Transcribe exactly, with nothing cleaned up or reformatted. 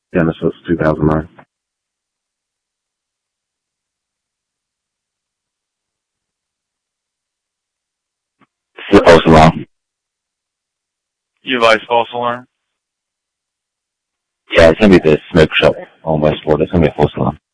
Yeah, this was two thousand nine. It's the false alarm. You advise false alarm? Yeah, it's gonna be the smoke shop on Westport. It's gonna be a false alarm.